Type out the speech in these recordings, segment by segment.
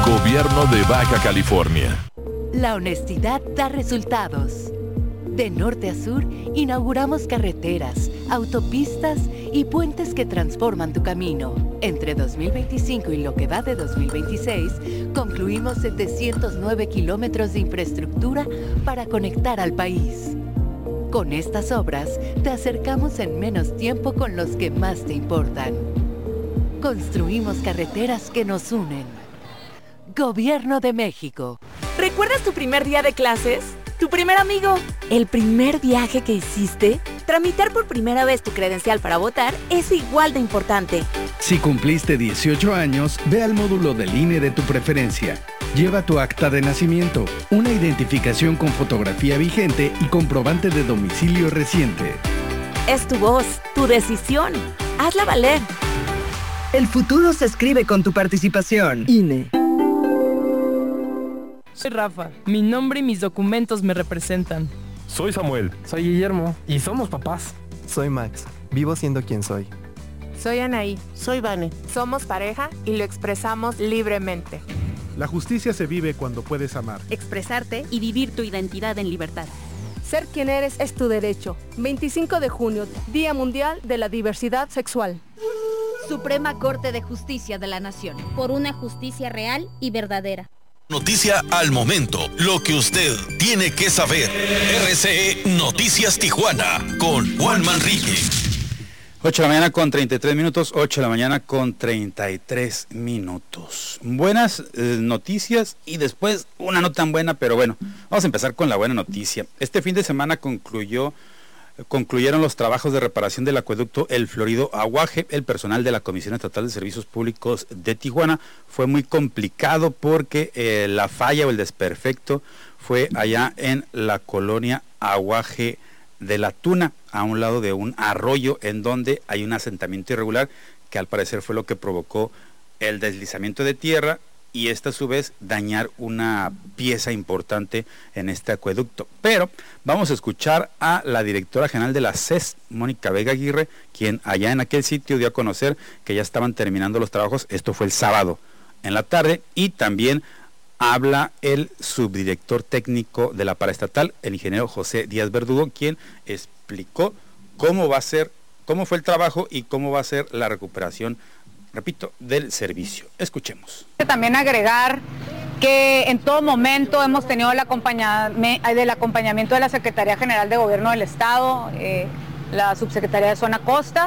Gobierno de Baja California. La honestidad da resultados. De norte a sur, inauguramos carreteras, autopistas y puentes que transforman tu camino. Entre 2025 y lo que va de 2026, concluimos 709 kilómetros de infraestructura para conectar al país. Con estas obras, te acercamos en menos tiempo con los que más te importan. Construimos carreteras que nos unen. Gobierno de México. ¿Recuerdas tu primer día de clases? ¿Tu primer amigo? ¿El primer viaje que hiciste? Tramitar por primera vez tu credencial para votar es igual de importante. Si cumpliste 18 años, ve al módulo del INE de tu preferencia. Lleva tu acta de nacimiento, una identificación con fotografía vigente y comprobante de domicilio reciente. Es tu voz, tu decisión. Hazla valer. El futuro se escribe con tu participación. INE. Soy Rafa. Mi nombre y mis documentos me representan. Soy Samuel. Soy Guillermo. Y somos papás. Soy Max. Vivo siendo quien soy. Soy Anaí. Soy Vane. Somos pareja y lo expresamos libremente. La justicia se vive cuando puedes amar, expresarte y vivir tu identidad en libertad. Ser quien eres es tu derecho. 25 de junio, Día Mundial de la Diversidad Sexual. Suprema Corte de Justicia de la Nación. Por una justicia real y verdadera. Noticia al momento, lo que usted tiene que saber. RCE Noticias Tijuana con Juan Manrique. 8 de la mañana con 33 minutos, 8 de la mañana con 33 minutos. Buenas noticias y después una no tan buena, pero bueno, vamos a empezar con la buena noticia. Este fin de semana concluyeron los trabajos de reparación del acueducto El Florido Aguaje. El personal de la Comisión Estatal de Servicios Públicos de Tijuana fue muy complicado porque la falla o el desperfecto fue allá en la colonia Aguaje de la Tuna, a un lado de un arroyo en donde hay un asentamiento irregular que al parecer fue lo que provocó el deslizamiento de tierra y esta a su vez dañar una pieza importante en este acueducto. Pero vamos a escuchar a la directora general de la CES, Mónica Vega Aguirre, quien allá en aquel sitio dio a conocer que ya estaban terminando los trabajos. Esto fue el sábado en la tarde, y también habla el subdirector técnico de la paraestatal, el ingeniero José Díaz Verdugo, quien explicó cómo fue el trabajo y cómo va a ser la recuperación, repito, del servicio. Escuchemos. También agregar que en todo momento hemos tenido el acompañamiento de la Secretaría General de Gobierno del Estado, la Subsecretaría de Zona Costa,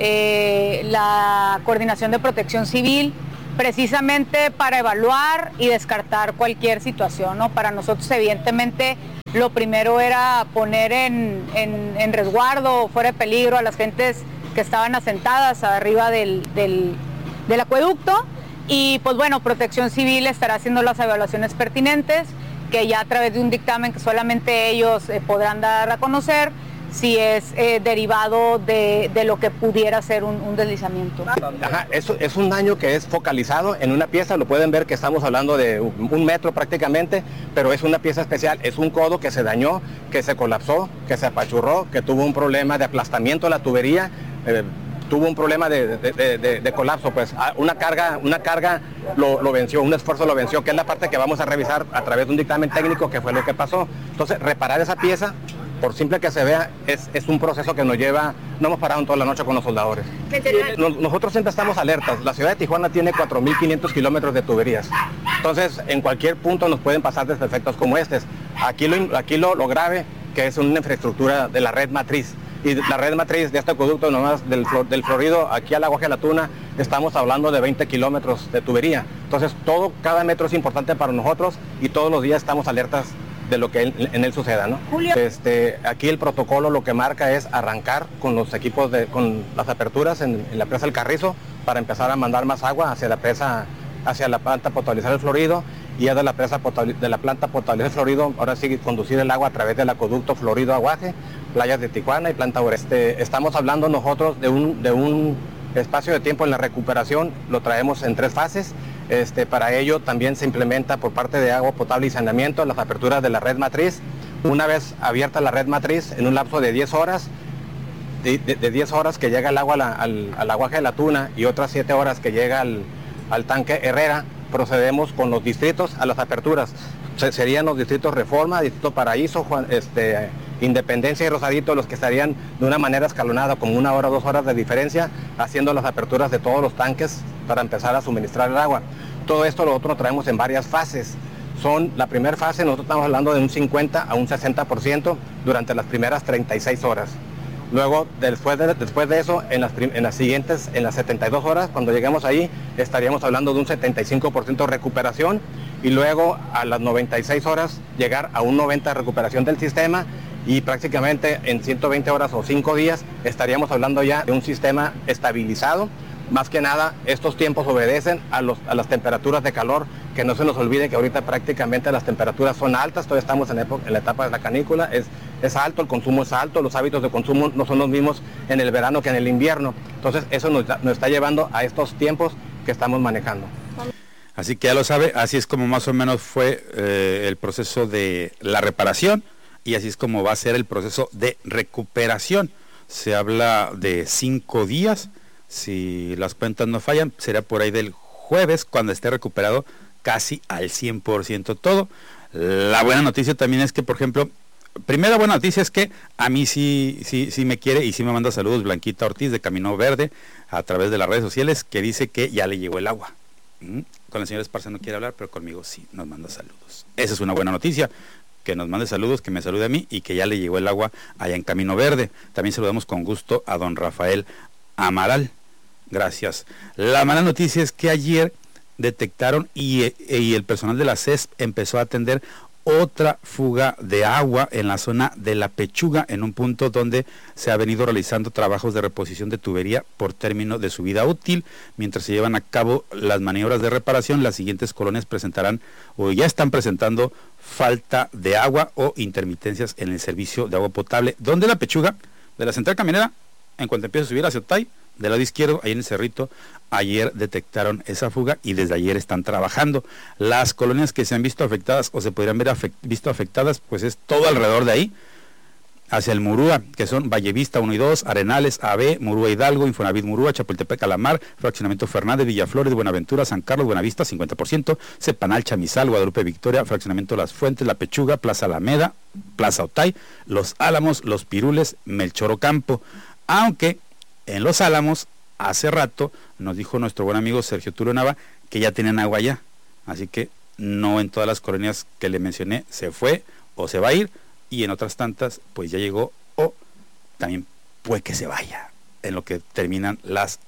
la Coordinación de Protección Civil, precisamente para evaluar y descartar cualquier situación, ¿no? Para nosotros, evidentemente, lo primero era poner en resguardo, fuera de peligro, a las gentes que estaban asentadas arriba del acueducto, y pues bueno, Protección Civil estará haciendo las evaluaciones pertinentes, que ya a través de un dictamen que solamente ellos podrán dar a conocer, si es derivado de lo que pudiera ser un deslizamiento. Ajá, eso es un daño que es focalizado en una pieza. Lo pueden ver que estamos hablando de 1 metro prácticamente, pero es una pieza especial, es un codo que se dañó, que se colapsó, que se apachurró, que tuvo un problema de aplastamiento de la tubería, tuvo un problema de colapso. Pues una carga lo venció, un esfuerzo lo venció, que es la parte que vamos a revisar a través de un dictamen técnico, que fue lo que pasó. Entonces, reparar esa pieza, por simple que se vea, es un proceso que nos lleva. No hemos parado en toda la noche con los soldadores. Nosotros siempre estamos alertas. La ciudad de Tijuana tiene 4.500 kilómetros de tuberías. Entonces, en cualquier punto nos pueden pasar desperfectos como estos. Aquí lo grave, que es una infraestructura de la red matriz. Y la red matriz de este acueducto, nomás del Florido, aquí al Aguaje de la Tuna, estamos hablando de 20 kilómetros de tubería. Entonces, cada metro es importante para nosotros y todos los días estamos alertas de lo que en él suceda, ¿no? Julio. Aquí el protocolo lo que marca es arrancar con los equipos, con las aperturas en la presa El Carrizo, para empezar a mandar más agua hacia la planta potabilizar el Florido, y ya de la planta potabilizar el Florido, ahora sí conducir el agua a través del acueducto Florido Aguaje, playas de Tijuana y planta oeste. Estamos hablando nosotros de un espacio de tiempo en la recuperación, lo traemos en 3 fases. Para ello también se implementa por parte de Agua Potable y Saneamiento las aperturas de la red matriz. Una vez abierta la red matriz, en un lapso de 10 horas, de 10 horas que llega el agua al Aguaje de la Tuna y otras 7 horas que llega al tanque Herrera, procedemos con los distritos a las aperturas. Serían los distritos Reforma, Distrito Paraíso, Independencia y Rosarito los que estarían de una manera escalonada, como 1 hora, 2 horas de diferencia, haciendo las aperturas de todos los tanques para empezar a suministrar el agua. Todo esto nosotros lo traemos en varias fases. La primera fase, nosotros estamos hablando de un 50 a un 60% durante las primeras 36 horas. Luego, después de eso, en las siguientes, en las 72 horas, cuando lleguemos ahí, estaríamos hablando de un 75% de recuperación y luego a las 96 horas llegar a un 90% de recuperación del sistema y prácticamente en 120 horas o 5 días estaríamos hablando ya de un sistema estabilizado. Más que nada, estos tiempos obedecen a las temperaturas de calor, que no se nos olvide que ahorita prácticamente las temperaturas son altas, todavía estamos en la etapa de la canícula, es alto, el consumo es alto, los hábitos de consumo no son los mismos en el verano que en el invierno. Entonces eso nos está llevando a estos tiempos que estamos manejando. Así que ya lo sabe, así es como más o menos fue el proceso de la reparación y así es como va a ser el proceso de recuperación. Se habla de 5 días. Si las cuentas no fallan, será por ahí del jueves cuando esté recuperado casi al 100% todo. La buena noticia también es que, por ejemplo, primera buena noticia es que a mí sí me quiere y sí me manda saludos Blanquita Ortiz de Camino Verde a través de las redes sociales, que dice que ya le llegó el agua. Con el señor Esparza no quiere hablar, pero conmigo sí nos manda saludos. Esa es una buena noticia, que nos mande saludos, que me salude a mí y que ya le llegó el agua allá en Camino Verde. También saludamos con gusto a don Rafael Amaral. Gracias. La mala noticia es que ayer detectaron y el personal de la CESP empezó a atender otra fuga de agua en la zona de La Pechuga, en un punto donde se ha venido realizando trabajos de reposición de tubería por término de su vida útil. Mientras se llevan a cabo las maniobras de reparación, las siguientes colonias presentarán o ya están presentando falta de agua o intermitencias en el servicio de agua potable, donde La Pechuga, de la central camionera, en cuanto empieza a subir hacia Otay, del lado izquierdo, ahí en el cerrito, ayer detectaron esa fuga y desde ayer están trabajando. Las colonias que se han visto afectadas o se podrían ver visto afectadas, pues es todo alrededor de ahí, hacia el Murúa, que son Vallevista 1 y 2, Arenales, AB, Murúa Hidalgo, Infonavit Murúa, Chapultepec Alamar, Fraccionamiento Fernández, Villaflores, Buenaventura, San Carlos, Buenavista 50%, Cepanal, Chamizal, Guadalupe Victoria, Fraccionamiento Las Fuentes, La Pechuga, Plaza Alameda, Plaza Otay, Los Álamos, Los Pirules, Melchor Ocampo. Aunque en Los Álamos, hace rato, nos dijo nuestro buen amigo Sergio Tulio Nava que ya tienen agua allá. Así que no en todas las colonias que le mencioné se fue o se va a ir, y en otras tantas pues ya llegó o también puede que se vaya en lo que terminan las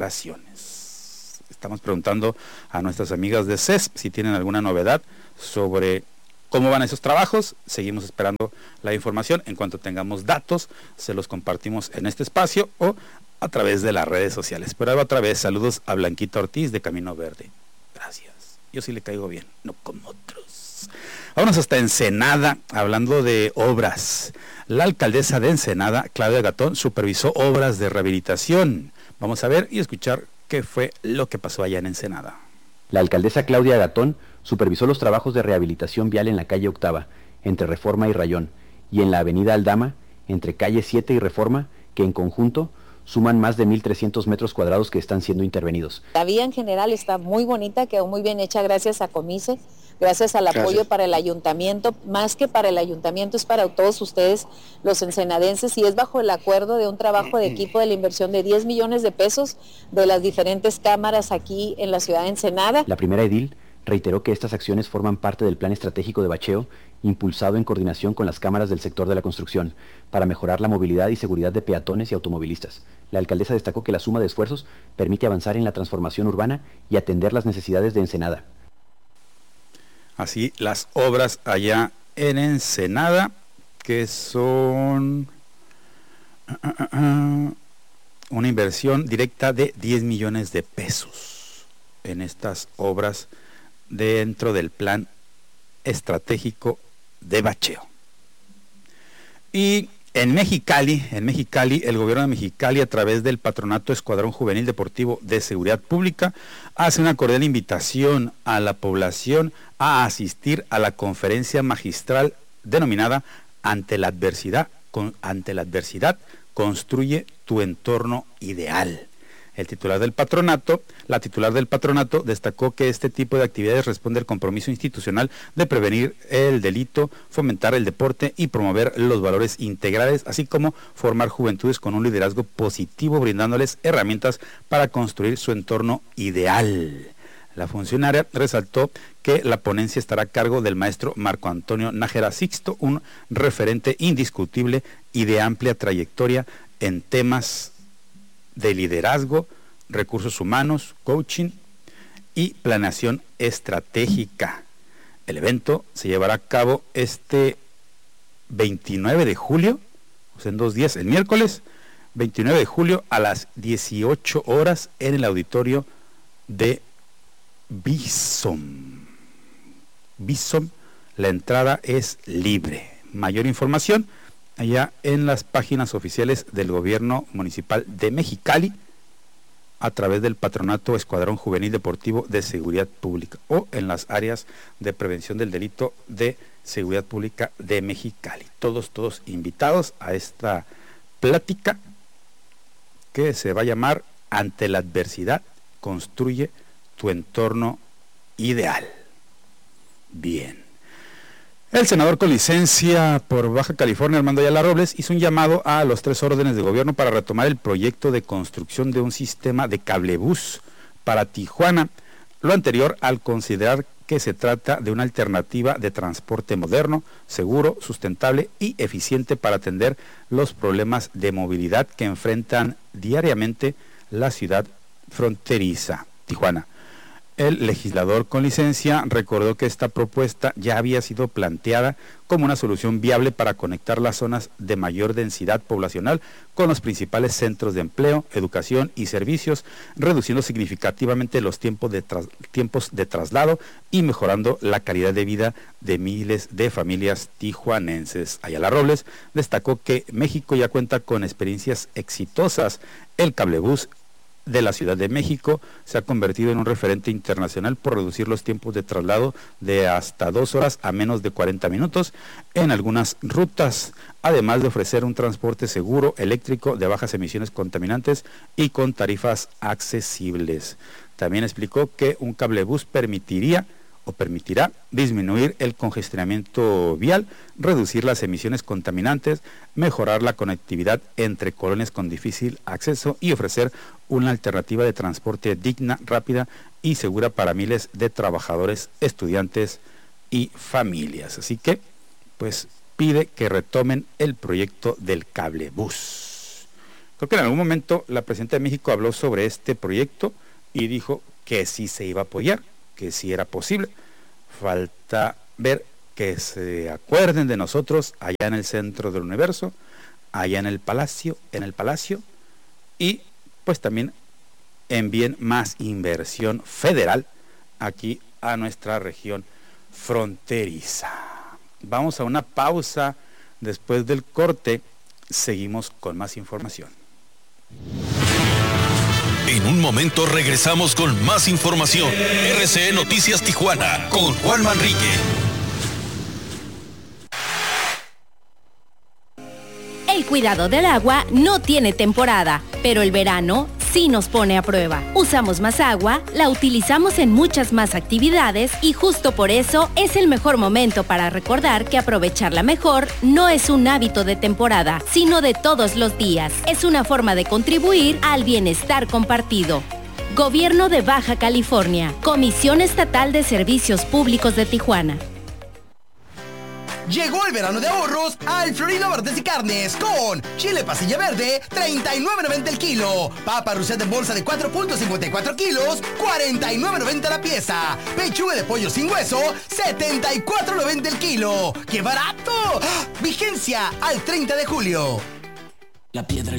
reparaciones. Estamos preguntando a nuestras amigas de CESP si tienen alguna novedad sobre cómo van esos trabajos. Seguimos esperando la información. En cuanto tengamos datos, se los compartimos en este espacio o a través de las redes sociales. Pero ahora otra vez, saludos a Blanquita Ortiz de Camino Verde. Gracias. Yo sí le caigo bien, no como otros. Vámonos hasta Ensenada, hablando de obras. La alcaldesa de Ensenada, Claudia Gatón, supervisó obras de rehabilitación. Vamos a ver y escuchar qué fue lo que pasó allá en Ensenada. La alcaldesa Claudia Gatón supervisó los trabajos de rehabilitación vial en la calle Octava, entre Reforma y Rayón, y en la avenida Aldama, entre calle 7 y Reforma, que en conjunto suman más de 1.300 metros cuadrados que están siendo intervenidos. La vía en general está muy bonita, quedó muy bien hecha gracias a Comice, gracias al apoyo para el ayuntamiento, más que para el ayuntamiento es para todos ustedes los ensenadenses, y es bajo el acuerdo de un trabajo de equipo de la inversión de 10 millones de pesos de las diferentes cámaras aquí en la ciudad de Ensenada. La primera edil reiteró que estas acciones forman parte del plan estratégico de bacheo impulsado en coordinación con las cámaras del sector de la construcción para mejorar la movilidad y seguridad de peatones y automovilistas. La alcaldesa destacó que la suma de esfuerzos permite avanzar en la transformación urbana y atender las necesidades de Ensenada. Así las obras allá en Ensenada, que son una inversión directa de 10 millones de pesos en estas obras dentro del plan estratégico de bacheo. Y en Mexicali, el gobierno de Mexicali, a través del Patronato Escuadrón Juvenil Deportivo de Seguridad Pública, hace una cordial invitación a la población a asistir a la conferencia magistral denominada Ante la adversidad, construye tu entorno ideal. La titular del patronato destacó que este tipo de actividades responde al compromiso institucional de prevenir el delito, fomentar el deporte y promover los valores integrales, así como formar juventudes con un liderazgo positivo, brindándoles herramientas para construir su entorno ideal. La funcionaria resaltó que la ponencia estará a cargo del maestro Marco Antonio Nájera Sixto, un referente indiscutible y de amplia trayectoria en temas de liderazgo, recursos humanos, coaching y planeación estratégica. El evento se llevará a cabo este 29 de julio, o sea, en 2 días, el miércoles 29 de julio a las 18 horas en el auditorio de Bison. La entrada es libre. Mayor información allá en las páginas oficiales del Gobierno Municipal de Mexicali a través del Patronato Escuadrón Juvenil Deportivo de Seguridad Pública o en las áreas de prevención del delito de Seguridad Pública de Mexicali. Todos invitados a esta plática que se va a llamar Ante la adversidad, construye tu entorno ideal. Bien. El senador con licencia por Baja California, Armando Ayala Robles, hizo un llamado a los 3 órdenes de gobierno para retomar el proyecto de construcción de un sistema de cablebús para Tijuana. Lo anterior al considerar que se trata de una alternativa de transporte moderno, seguro, sustentable y eficiente para atender los problemas de movilidad que enfrentan diariamente la ciudad fronteriza, Tijuana. El legislador con licencia recordó que esta propuesta ya había sido planteada como una solución viable para conectar las zonas de mayor densidad poblacional con los principales centros de empleo, educación y servicios, reduciendo significativamente los tiempos de traslado y mejorando la calidad de vida de miles de familias tijuanenses. Ayala Robles destacó que México ya cuenta con experiencias exitosas. El cablebús de la Ciudad de México se ha convertido en un referente internacional por reducir los tiempos de traslado de hasta 2 horas a menos de 40 minutos en algunas rutas, además de ofrecer un transporte seguro, eléctrico, de bajas emisiones contaminantes y con tarifas accesibles. También explicó que un cablebús permitirá disminuir el congestionamiento vial, reducir las emisiones contaminantes, mejorar la conectividad entre colonias con difícil acceso y ofrecer una alternativa de transporte digna, rápida y segura para miles de trabajadores, estudiantes y familias. Así que, pues, pide que retomen el proyecto del cablebús. Creo que en algún momento la presidenta de México habló sobre este proyecto y dijo que sí se iba a apoyar, que sí era posible. Falta ver que se acuerden de nosotros allá en el centro del universo, allá en el palacio, y pues también envíen más inversión federal aquí a nuestra región fronteriza. Vamos a una pausa. Después del corte seguimos con más información. En un momento regresamos con más información. RCE Noticias Tijuana con Juan Manrique. El cuidado del agua no tiene temporada, pero el verano sí nos pone a prueba. Usamos más agua, la utilizamos en muchas más actividades y justo por eso es el mejor momento para recordar que aprovecharla mejor no es un hábito de temporada, sino de todos los días. Es una forma de contribuir al bienestar compartido. Gobierno de Baja California, Comisión Estatal de Servicios Públicos de Tijuana. Llegó el verano de ahorros al Florino Verdes y Carnes con chile pasilla verde, $39.90 el kilo. Papa russet en bolsa de 4.54 kilos, $49.90 la pieza. Pechuga de pollo sin hueso, $74.90 el kilo. ¡Qué barato! ¡Ah! Vigencia al 30 de julio. La piedra